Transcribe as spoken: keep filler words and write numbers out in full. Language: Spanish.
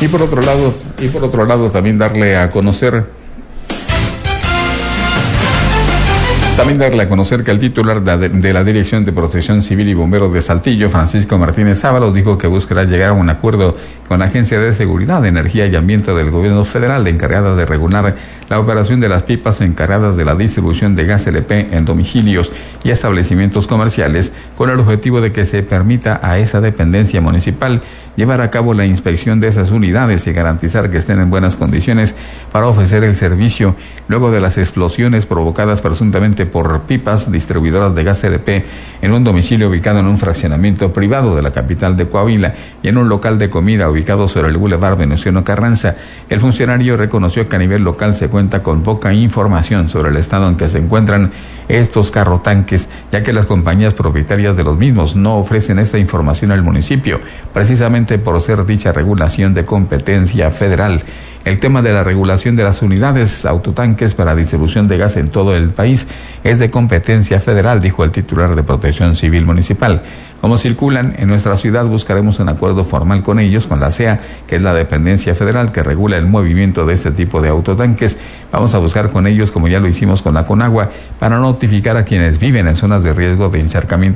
Y por otro lado, y por otro lado también darle a conocer También darle a conocer que el titular de la Dirección de Protección Civil y Bomberos de Saltillo, Francisco Martínez Ábalos, dijo que buscará llegar a un acuerdo con la Agencia de Seguridad, Energía y Ambiente del Gobierno Federal, encargada de regular la operación de las pipas encargadas de la distribución de gas L P en domicilios y establecimientos comerciales, con el objetivo de que se permita a esa dependencia municipal llevar a cabo la inspección de esas unidades y garantizar que estén en buenas condiciones para ofrecer el servicio luego de las explosiones provocadas presuntamente por pipas distribuidoras de gas L P en un domicilio ubicado en un fraccionamiento privado de la capital de Coahuila y en un local de comida ubicado sobre el Boulevard Venustiano Carranza. El funcionario reconoció que a nivel local se cuenta con poca información sobre el estado en que se encuentran estos carrotanques, ya que las compañías propietarias de los mismos no ofrecen esta información al municipio, precisamente por ser dicha regulación de competencia federal. El tema de la regulación de las unidades autotanques para distribución de gas en todo el país es de competencia federal, dijo el titular de Protección Civil Municipal. Como circulan en nuestra ciudad, buscaremos un acuerdo formal con ellos, con la C E A, que es la dependencia federal que regula el movimiento de este tipo de autotanques. Vamos a buscar con ellos, como ya lo hicimos con la Conagua, para notificar a quienes viven en zonas de riesgo de encharcamiento